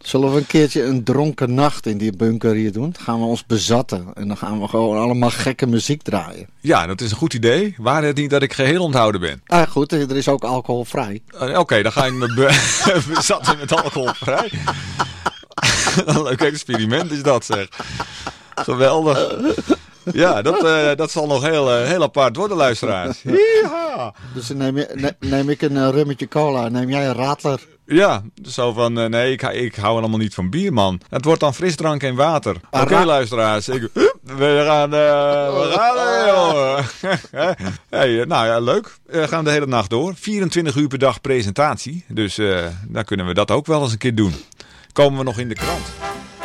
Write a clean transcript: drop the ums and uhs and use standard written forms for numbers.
Zullen we een keertje een dronken nacht in die bunker hier doen? Dan gaan we ons bezatten en dan gaan we gewoon allemaal gekke muziek draaien. Ja, dat is een goed idee. Waar het niet dat ik geheel onthouden ben. Ah goed, er is ook alcoholvrij. Oké, dan ga ik me bezatten met alcoholvrij. Een leuk experiment is dat, zeg. Geweldig. Ja, dat zal nog heel apart worden, luisteraars. Ja. Dus dan neem ik een rummetje cola, neem jij een radler. Ja, zo van, nee, ik hou allemaal niet van bier, man. Het wordt dan frisdrank en water. Oké, luisteraars. We gaan, jongen. Hey, nou ja, leuk. We gaan de hele nacht door. 24 uur per dag presentatie. Dus dan kunnen we dat ook wel eens een keer doen. Komen we nog in de krant.